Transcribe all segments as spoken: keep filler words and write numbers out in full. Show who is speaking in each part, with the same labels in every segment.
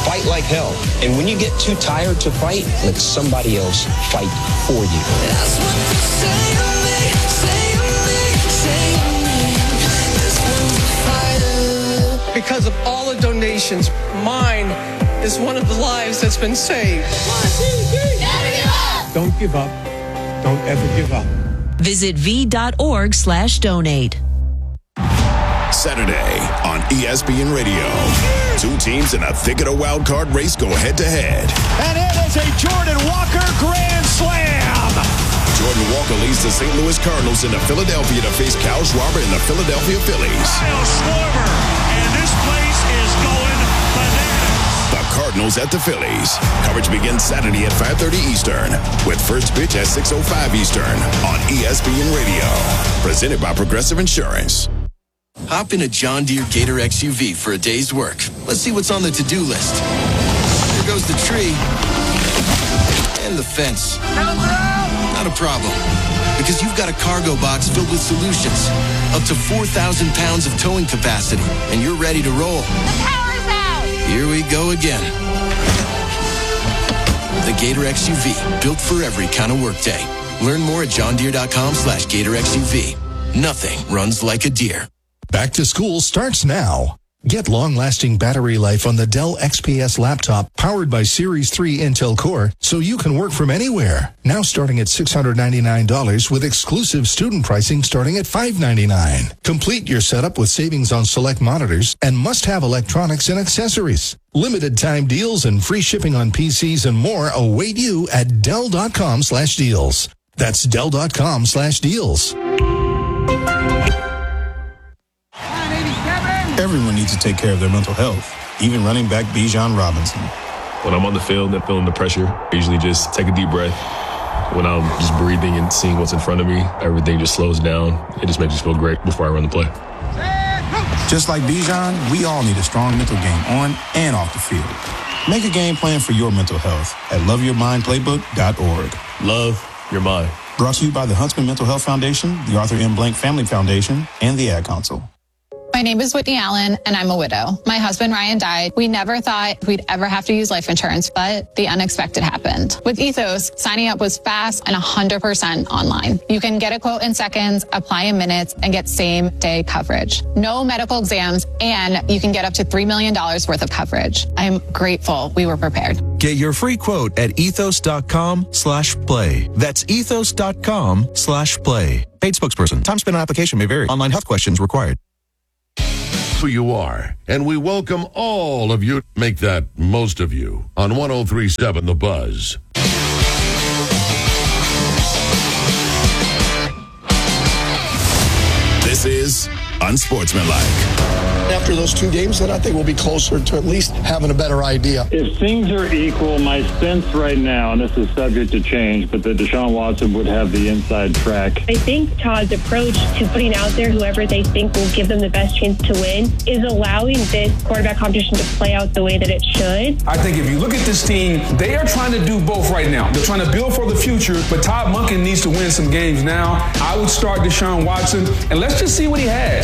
Speaker 1: fight like hell. And when you get too tired to fight, let somebody else fight for you.
Speaker 2: That's what they say to me, say to me, say to me. That's when we fight.
Speaker 3: Because of all the donations, mine is one of the lives that's been saved.
Speaker 2: One, two, three. Never give up.
Speaker 4: Don't give up. Don't ever give up.
Speaker 5: Visit v.org slash donate.
Speaker 6: Saturday on E S P N Radio. Two teams in a thick of a wild card race go head to head.
Speaker 7: And it is a Jordan Walker grand slam.
Speaker 6: Jordan Walker leads the Saint Louis Cardinals into Philadelphia to face Kyle Schwarber and the Philadelphia Phillies.
Speaker 7: Kyle Schwarber, and this place is going bananas.
Speaker 6: The Cardinals at the Phillies. Coverage begins Saturday at five thirty Eastern with first pitch at six oh five Eastern on E S P N Radio. Presented by Progressive Insurance.
Speaker 8: Hop in a John Deere Gator X U V for a day's work. Let's see what's on the to-do list. There goes the tree. And the fence. Not a problem. Because you've got a cargo box filled with solutions. Up to four thousand pounds of towing capacity. And you're ready to roll.
Speaker 9: The power's out!
Speaker 8: Here we go again. The Gator X U V. Built for every kind of workday. Learn more at johndeere.com slash Gator X U V. Nothing runs like a deer.
Speaker 10: Back to school starts now. Get long-lasting battery life on the Dell X P S laptop powered by Series three Intel Core so you can work from anywhere. Now starting at six hundred ninety-nine dollars with exclusive student pricing starting at five hundred ninety-nine dollars. Complete your setup with savings on select monitors and must-have electronics and accessories. Limited time deals and free shipping on P Cs and more await you at Dell.com slash deals. That's Dell.com slash deals.
Speaker 11: Everyone needs to take care of their mental health, even running back Bijan Robinson.
Speaker 12: When I'm on the field and feeling the pressure, I usually just take a deep breath. When I'm just breathing and seeing what's in front of me, everything just slows down. It just makes me feel great before I run the play.
Speaker 11: Just like Bijan, we all need a strong mental game on and off the field. Make a game plan for your mental health at love your mind playbook dot org.
Speaker 12: Love your mind.
Speaker 11: Brought to you by the Huntsman Mental Health Foundation, the Arthur M. Blank Family Foundation, and the Ad Council.
Speaker 13: My name is Whitney Allen, and I'm a widow. My husband, Ryan, died. We never thought we'd ever have to use life insurance, but the unexpected happened. With Ethos, signing up was fast and one hundred percent online. You can get a quote in seconds, apply in minutes, and get same-day coverage. No medical exams, and you can get up to three million dollars worth of coverage. I'm grateful we were prepared.
Speaker 14: Get your free quote at ethos.com slash play. That's ethos.com slash play. Paid spokesperson. Time spent on application may vary. Online health questions required.
Speaker 15: Who you are, and we welcome all of you. Make that most of you on one oh three point seven The Buzz.
Speaker 6: This is Unsportsmanlike.
Speaker 16: After those two games, then I think we'll be closer to at least having a better idea.
Speaker 17: If things are equal, my sense right now, and this is subject to change, but that Deshaun Watson would have the inside track.
Speaker 18: I think Todd's approach to putting out there whoever they think will give them the best chance to win is allowing this quarterback competition to play out the way that it should.
Speaker 19: I think if you look at this team, they are trying to do both right now. They're trying to build for the future, but Todd Monken needs to win some games now. I would start Deshaun Watson, and let's just see what he has.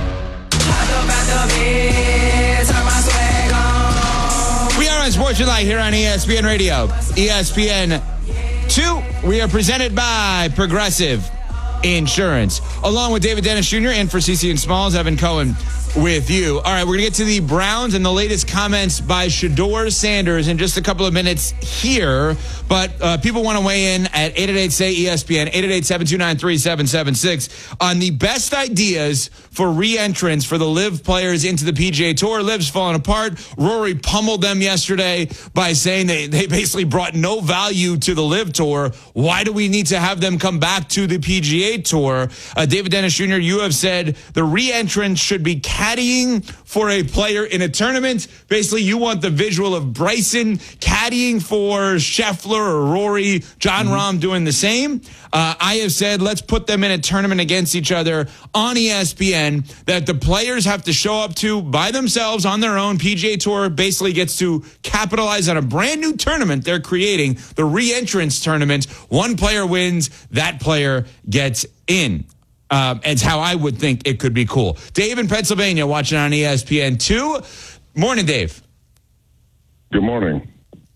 Speaker 20: We are on Sportsmanlike here on E S P N Radio. E S P N two, we are presented by Progressive Insurance. Along with David Dennis Junior and for C C and Smalls, Evan Cohen with you. All right, we're going to get to the Browns and the latest comments by Shedeur Sanders in just a couple of minutes here. But uh, people want to weigh in at eight eight eight, S A Y, E S P N, eight eight eight, seven two nine, three seven seven six on the best ideas for re-entrance for the Live players into the P G A Tour. Liv's falling apart. Rory pummeled them yesterday by saying they, they basically brought no value to the Live Tour. Why do we need to have them come back to the P G A Tour? Uh, David Dennis Junior, you have said the re-entrance should be caddying for a player in a tournament. Basically, you want the visual of Bryson caddying for Scheffler or Rory, John mm-hmm. Rahm doing the same. Uh, I have said let's put them in a tournament against each other on E S P N that the players have to show up to by themselves on their own. P G A Tour basically gets to capitalize on a brand new tournament they're creating, the re-entrance tournament. One player wins, that player gets in. Um, it's how I would think it could be cool. Dave in Pennsylvania watching on E S P N two. Morning, Dave.
Speaker 9: Good morning.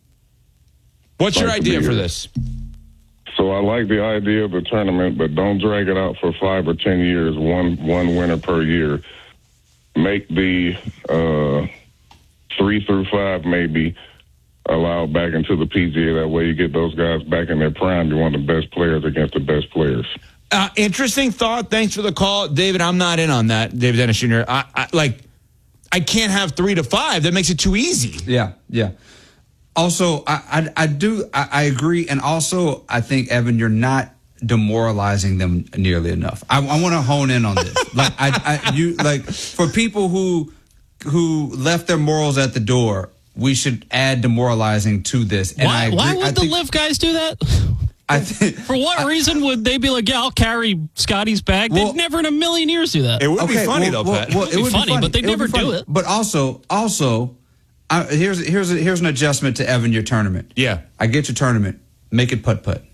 Speaker 20: What's your
Speaker 9: Nice to
Speaker 20: idea
Speaker 9: be
Speaker 20: for
Speaker 9: here.
Speaker 20: this?
Speaker 9: So I like the idea of the tournament, but don't drag it out for five or ten years, one one winner per year. Make the uh, three through five maybe allowed back into the P G A. That way you get those guys back in their prime. You're one of the best players against the best players.
Speaker 20: Uh, interesting thought. Thanks for the call, David. I'm not in on that, David Dennis Junior I, I like. I can't have three to five. That makes it too easy.
Speaker 2: Yeah, yeah. Also, I I, I do I, I agree, and also I think, Evan, you're not demoralizing them nearly enough. I, I want to hone in on this. like I, I you like for people who who left their morals at the door, we should add demoralizing to this. And
Speaker 11: Why,
Speaker 2: I agree.
Speaker 11: why would
Speaker 2: I
Speaker 11: the
Speaker 2: think,
Speaker 11: Liv guys do that?
Speaker 2: I think,
Speaker 11: For what reason would they be like, yeah, I'll carry Scotty's bag?
Speaker 2: Well,
Speaker 11: they'd never in a million years do that.
Speaker 20: It would be
Speaker 2: okay,
Speaker 20: funny
Speaker 2: well,
Speaker 20: though,
Speaker 2: well,
Speaker 20: Pat.
Speaker 2: well,
Speaker 11: it would be funny, but they'd
Speaker 2: It would
Speaker 11: never
Speaker 2: be funny.
Speaker 11: do it.
Speaker 2: But also, also, I, here's here's a, here's an adjustment to Evan, your tournament.
Speaker 20: Yeah.
Speaker 2: I get your tournament. Make it putt putt.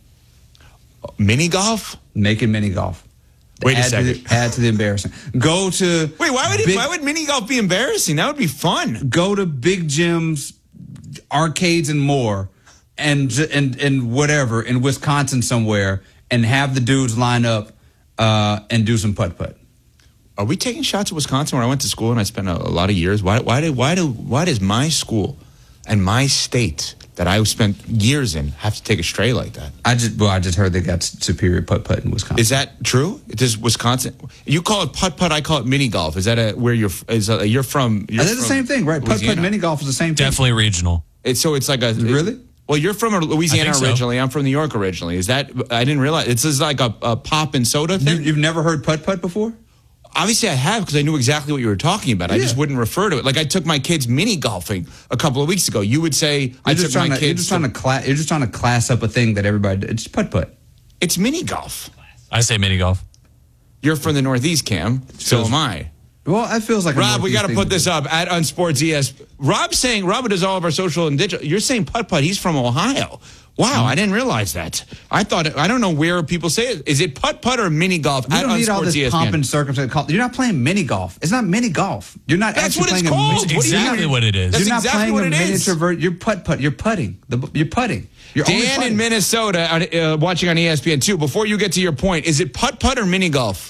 Speaker 20: Mini golf?
Speaker 2: Make it mini golf.
Speaker 20: Wait a
Speaker 2: add To
Speaker 20: second.
Speaker 2: the, add to the embarrassing. Go to
Speaker 20: Wait, why would it,
Speaker 2: big,
Speaker 20: why would mini golf be embarrassing? That would be fun.
Speaker 2: go to big gyms, arcades, and more, and j- and and whatever in Wisconsin somewhere, and have the dudes line up uh, and do some putt putt.
Speaker 20: Are we taking shots at Wisconsin, where I went to school and I spent a, a lot of years? Why why did why do why does my school and my state that I spent years in have to take a stray like that?
Speaker 2: I just well, I just heard they got superior putt putt in Wisconsin.
Speaker 20: Is that true? Does Wisconsin? You call it putt putt. I call it mini golf. Is that a where you're? Is a, you're from? You're
Speaker 2: They're the
Speaker 20: from
Speaker 2: same thing, right? Putt putt
Speaker 20: Louisiana.
Speaker 2: mini golf is the same thing.
Speaker 11: Definitely regional.
Speaker 20: It's so it's like a
Speaker 2: Really?
Speaker 20: Well, you're from Louisiana
Speaker 11: I think so.
Speaker 20: originally. I'm from New York originally. Is that? I didn't realize it's just like a, a pop and soda
Speaker 2: You,
Speaker 20: thing.
Speaker 2: you've never heard putt putt before?
Speaker 20: Obviously, I have because I knew exactly what you were talking about. I
Speaker 2: Yeah.
Speaker 20: just wouldn't refer to it. Like I took my kids mini golfing a couple of weeks ago. You would say
Speaker 2: You're
Speaker 20: I
Speaker 2: just
Speaker 20: took
Speaker 2: trying
Speaker 20: my
Speaker 2: to, you're
Speaker 20: kids.
Speaker 2: just trying to class. You're just trying to class up a thing that everybody. It's putt putt.
Speaker 20: It's mini golf.
Speaker 11: I say mini golf.
Speaker 20: You're from the Northeast, Cam. So am I.
Speaker 2: Well, that feels like a
Speaker 20: Rob, we
Speaker 2: Northeast
Speaker 20: got to
Speaker 2: thing
Speaker 20: put
Speaker 2: to
Speaker 20: this
Speaker 2: do.
Speaker 20: up at Unsports E S. Rob's saying, Rob does all of our social and digital. You're saying putt putt. He's from Ohio. Wow,
Speaker 2: Mm-hmm.
Speaker 20: I didn't realize that. I thought, I don't know where people say it. Is it putt putt or mini golf
Speaker 2: You
Speaker 20: at
Speaker 2: don't need all
Speaker 20: Unsports
Speaker 2: this
Speaker 20: E S P N?
Speaker 2: pomp and circumstance. Call- You're not playing mini golf. It's not mini golf. You're not
Speaker 20: That's
Speaker 2: actually
Speaker 20: what it's
Speaker 2: playing
Speaker 20: called.
Speaker 2: a
Speaker 20: What
Speaker 2: mini.
Speaker 20: do you
Speaker 11: Exactly
Speaker 20: mean?
Speaker 11: what it is.
Speaker 20: That's
Speaker 2: You're not
Speaker 20: exactly
Speaker 2: playing
Speaker 20: what
Speaker 2: a
Speaker 20: it is.
Speaker 2: miniature version. You're putt putt. You're putting. The, you're putting. You're only
Speaker 20: Dan
Speaker 2: putting.
Speaker 20: in Minnesota, uh, watching on E S P N two. Before you get to your point, is it putt putt or mini golf?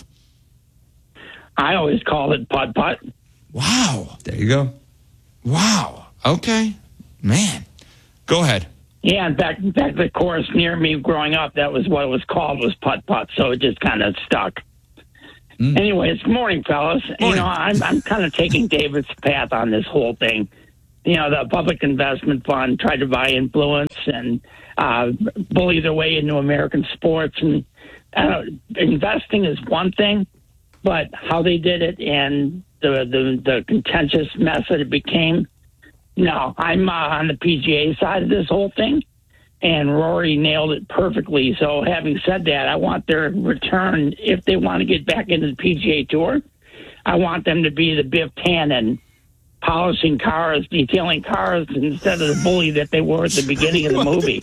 Speaker 1: I always call it putt putt.
Speaker 20: Wow.
Speaker 2: There you go.
Speaker 20: Wow. Okay. Man. Go ahead.
Speaker 1: Yeah, in fact, in fact, the course near me growing up, that was what it was called, was putt putt. So it just kind of stuck.
Speaker 2: Mm.
Speaker 1: Anyways, good morning, fellas. You know, I'm I'm kind of taking David's path on this whole thing. You know, the public investment fund tried to buy influence and uh, bully their way into American sports. And uh, investing is one thing, but how they did it and the the, the contentious mess that it became. No, I'm uh, on the P G A side of this whole thing, and Rory nailed it perfectly. So having said that, I want their return, if they want to get back into the P G A Tour, I want them to be the Biff Tannen, polishing cars, detailing cars, instead of the bully that they were at the beginning of the movie.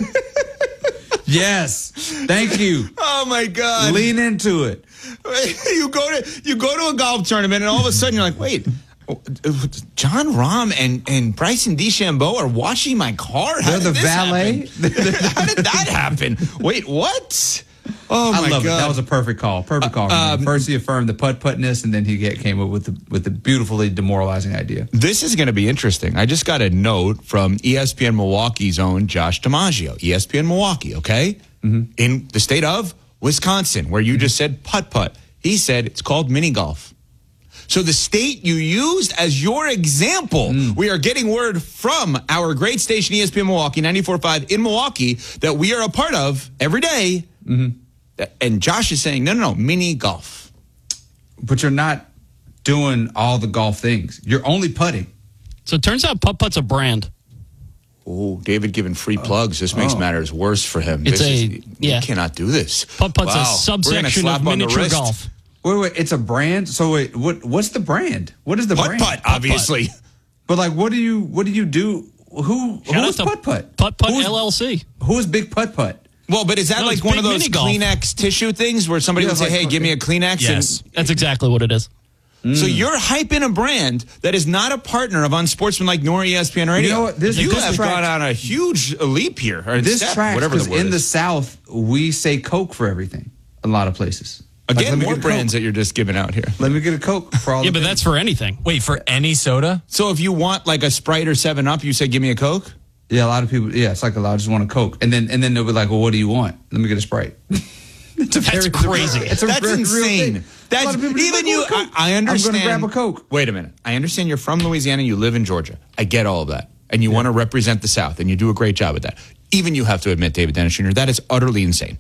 Speaker 2: Yes. Thank you.
Speaker 20: Oh my God.
Speaker 2: Lean into it.
Speaker 20: You go to you go to a golf tournament and all of a sudden you're like, wait, John Rahm and, and Bryson DeChambeau are washing my car? How
Speaker 2: They're
Speaker 20: did
Speaker 2: the
Speaker 20: this
Speaker 2: valet.
Speaker 20: happen? How did that happen? Wait, what? Oh my
Speaker 2: I love
Speaker 20: God.
Speaker 2: it. That was a perfect call. Perfect call.
Speaker 20: Um,
Speaker 2: First he affirmed the putt puttness, and then he get, came up with the with the beautifully demoralizing idea.
Speaker 20: This is going to be interesting. I just got a note from E S P N Milwaukee's own Josh DiMaggio. E S P N Milwaukee, okay? Mm-hmm. In the state of Wisconsin, where you mm-hmm. just said putt putt. He said it's called mini golf. So the state you used as your example, mm. we are getting word from our great station, E S P N Milwaukee, ninety-four point five in Milwaukee, that we are a part of every day. Mm-hmm. And Josh is saying, no, no, no, mini golf.
Speaker 2: But you're not doing all the golf things. You're only putting.
Speaker 11: So it turns out putt putt's a brand.
Speaker 20: Oh, David giving free plugs. This makes
Speaker 2: oh.
Speaker 20: matters worse for him.
Speaker 11: It's
Speaker 20: this
Speaker 11: a,
Speaker 20: is,
Speaker 11: yeah.
Speaker 20: You cannot do this.
Speaker 11: Putt putt's
Speaker 20: wow.
Speaker 11: a subsection of miniature golf.
Speaker 2: Wait, wait, it's a brand? So wait, what what's the brand? What is the
Speaker 20: putt
Speaker 2: brand?
Speaker 20: Putt, obviously.
Speaker 2: Putt. But like what do you what do you do? Who
Speaker 11: Shout
Speaker 2: who is
Speaker 11: out to
Speaker 2: Putt Putt?
Speaker 11: Putt Putt
Speaker 2: Who's-
Speaker 11: L L C.
Speaker 2: Who is Big Putt Putt?
Speaker 20: Well, but is that
Speaker 11: No,
Speaker 20: like
Speaker 11: it's
Speaker 20: one of
Speaker 11: big
Speaker 20: those
Speaker 11: mini golf.
Speaker 20: Kleenex tissue things where somebody
Speaker 2: Yeah,
Speaker 20: would say,
Speaker 2: like-
Speaker 20: hey, give me a Kleenex?
Speaker 11: Yes,
Speaker 20: And,
Speaker 11: that's exactly what it is.
Speaker 20: Mm. So you're hyping a brand that is not a partner of Unsportsmanlike nor E S P N Radio.
Speaker 2: You know what? This,
Speaker 20: you
Speaker 2: this
Speaker 20: have
Speaker 2: track,
Speaker 20: gone on a huge leap here. Or
Speaker 2: this
Speaker 20: step,
Speaker 2: track,
Speaker 20: whatever the
Speaker 2: because
Speaker 20: word
Speaker 2: in
Speaker 20: is.
Speaker 2: the South, we say Coke for everything. A lot of places.
Speaker 20: Again,
Speaker 2: like,
Speaker 20: more brands that you're just giving out here.
Speaker 2: Let me get a Coke for all
Speaker 21: Yeah,
Speaker 2: the
Speaker 21: but
Speaker 2: things.
Speaker 21: that's for anything.
Speaker 22: Wait, for any soda?
Speaker 20: So if you want like a Sprite or seven up, you say, give me a Coke?
Speaker 2: Yeah, a lot of people, yeah, it's like a lot, I just want a Coke. And then and then they'll be like, well, what do you want? Let me get a Sprite. It's a
Speaker 21: That's
Speaker 2: very,
Speaker 21: crazy.
Speaker 2: It's a
Speaker 20: That's
Speaker 2: very real
Speaker 20: insane.
Speaker 2: thing.
Speaker 20: That's
Speaker 2: A lot of people just
Speaker 20: even
Speaker 2: like,
Speaker 20: you.
Speaker 2: "Oh, Coke."
Speaker 20: I, I understand.
Speaker 2: I'm going to grab a Coke.
Speaker 20: Wait a minute. I understand you're from Louisiana. You live in Georgia. I get all of that, and you yeah. want to represent the South, and you do a great job at that. Even you have to admit, David Dennis Junior, that is utterly insane.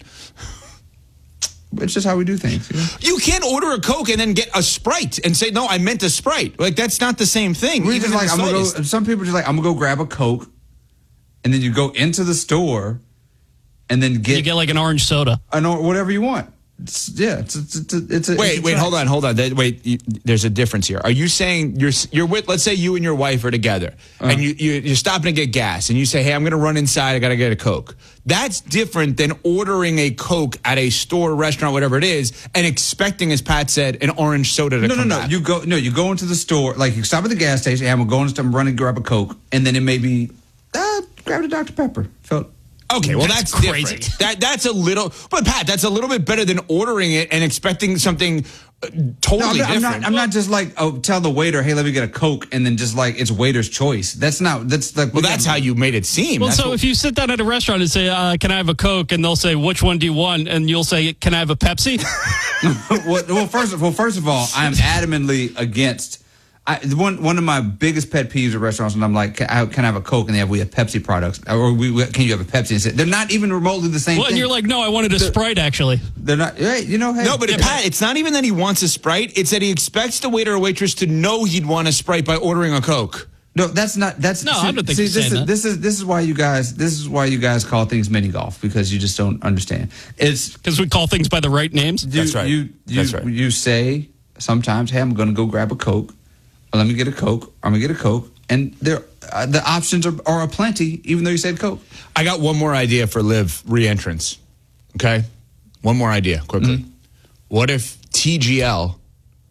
Speaker 2: It's just how we do things. You know?
Speaker 20: You can't order a Coke and then get a Sprite and say, no, I meant a Sprite. Like, that's not the same thing.
Speaker 2: We just like, I'm gonna go,
Speaker 20: slightest.
Speaker 2: some people just like, I'm going to go grab a Coke, and then you go into the store, and then get...
Speaker 21: You get like an orange soda.
Speaker 2: An, or whatever you want. It's, yeah, it's, it's, it's, it's a...
Speaker 20: Wait,
Speaker 2: it's a
Speaker 20: wait,
Speaker 2: track.
Speaker 20: hold on, hold on. That- Wait, you, there's a difference here. Are you saying you're you're with, let's say you and your wife are together,
Speaker 2: Uh.
Speaker 20: and you, you, you're stopping to get gas, and you say, hey, I'm going to run inside, I got to get a Coke. That's different than ordering a Coke at a store, restaurant, whatever it is, and expecting, as Pat said, an orange soda to
Speaker 2: No, no,
Speaker 20: come
Speaker 2: no.
Speaker 20: back.
Speaker 2: You go, no, you go into the store, like you stop at the gas station, hey, I'm going to run and grab a Coke, and then it may be, uh, grab a Doctor Pepper. Felt...
Speaker 20: Okay, well, that's,
Speaker 21: That's crazy.
Speaker 20: different. That that's a little, but Pat, that's a little bit better than ordering it and expecting something uh, totally
Speaker 2: No, I'm, not, I'm
Speaker 20: different.
Speaker 2: not. I'm not just like, oh, tell the waiter, hey, let me get a Coke, and then just like it's waiter's choice. That's not. That's like.
Speaker 20: Well, that's how you made it seem.
Speaker 21: Well,
Speaker 20: That's
Speaker 21: so
Speaker 20: what-
Speaker 21: if you sit down at a restaurant and say, uh, can I have a Coke? And they'll say, which one do you want? And you'll say, can I have a Pepsi?
Speaker 2: well, well, first, of, well, first of all, I'm adamantly against. I, one one of my biggest pet peeves at restaurants when I'm like, can I, can I have a Coke? And they have we have Pepsi products, or we, we can you have a Pepsi? And say, they're not even remotely the same
Speaker 21: Well,
Speaker 2: thing.
Speaker 21: and you're like, no, I wanted a
Speaker 2: They're-
Speaker 21: Sprite, actually.
Speaker 2: They're not. Hey, you know, hey,
Speaker 20: No, but
Speaker 2: yeah,
Speaker 20: Pat, it's not even that he wants a Sprite. It's that he expects the waiter or waitress to know he'd want a Sprite by ordering a Coke.
Speaker 2: No, that's not. That's
Speaker 21: No,
Speaker 2: see,
Speaker 21: I don't think
Speaker 2: see,
Speaker 21: he's
Speaker 2: this
Speaker 21: saying
Speaker 2: is
Speaker 21: that.
Speaker 2: this is this is why you guys this is why you guys call things mini golf, because you just don't understand. It's
Speaker 21: Because we call things by the right names.
Speaker 2: you,
Speaker 20: That's right.
Speaker 2: You you,
Speaker 20: That's right.
Speaker 2: you say sometimes, hey, I'm going to go grab a Coke. Or let me get a Coke. I'm gonna get a Coke, and there uh, the options are are aplenty, even though you said Coke.
Speaker 20: I got one more idea for Liv re-entrance. Okay, one more idea quickly.
Speaker 2: Mm-hmm.
Speaker 20: What if T G L,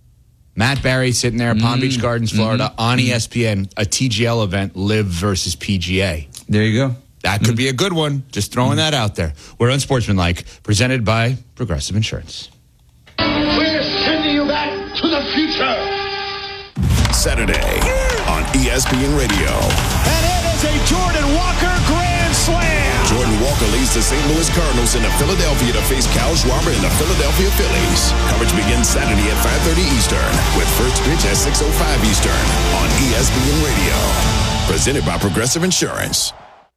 Speaker 20: Matt Barry sitting there, Palm Beach Gardens, Florida,
Speaker 2: Mm-hmm.
Speaker 20: on E S P N, a T G L event, Liv versus P G A.
Speaker 2: There you go.
Speaker 20: That could be a good one. Just throwing that out there. We're Unsportsmanlike, presented by Progressive Insurance.
Speaker 23: We're sending you back to the future.
Speaker 6: Saturday on E S P N Radio.
Speaker 7: And it is a Jordan Walker grand slam.
Speaker 6: Jordan Walker leads the Saint Louis Cardinals into Philadelphia to face Kyle Schwarber and the Philadelphia Phillies. Coverage begins Saturday at five thirty Eastern with first pitch at six oh five Eastern on E S P N Radio. Presented by Progressive Insurance.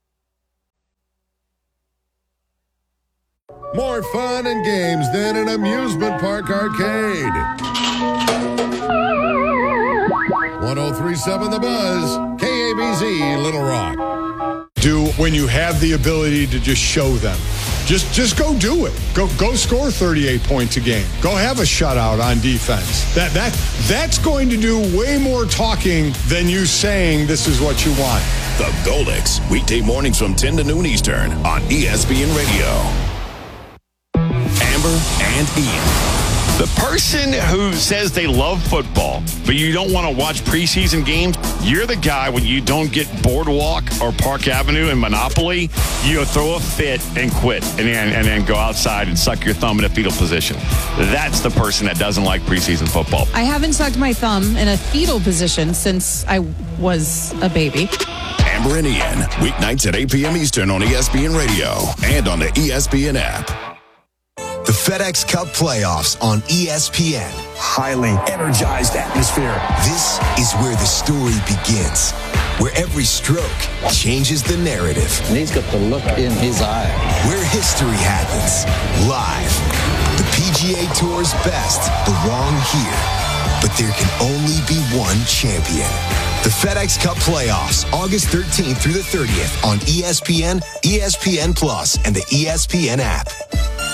Speaker 15: More fun and games than an amusement park arcade. one oh three point seven The Buzz, K A B Z, Little Rock.
Speaker 4: Do when you have the ability to just show them. Just just go do it. Go go score thirty-eight points a game. Go have a shutout on defense. That that that's going to do way more talking than you saying this is what you want.
Speaker 6: The Golix, weekday mornings from ten to noon Eastern on E S P N Radio. Amber and Ian.
Speaker 24: The person who says they love football, but you don't want to watch preseason games, you're the guy when you don't get Boardwalk or Park Avenue and Monopoly, you throw a fit and quit and then, and then go outside and suck your thumb in a fetal position. That's the person that doesn't like preseason football.
Speaker 25: I haven't sucked my thumb in a fetal position since I was a baby.
Speaker 6: Amber and Ian, weeknights at eight p.m. Eastern on E S P N Radio and on the E S P N app.
Speaker 26: The FedEx Cup playoffs on E S P N.
Speaker 16: Highly energized atmosphere.
Speaker 26: This is where the story begins, where every stroke changes the narrative.
Speaker 27: And he's got the look in his eye.
Speaker 26: Where history happens, live. The P G A Tour's best belong here, but there can only be one champion. The FedEx Cup playoffs, August thirteenth through the thirtieth on E S P N, E S P N Plus, and the E S P N app.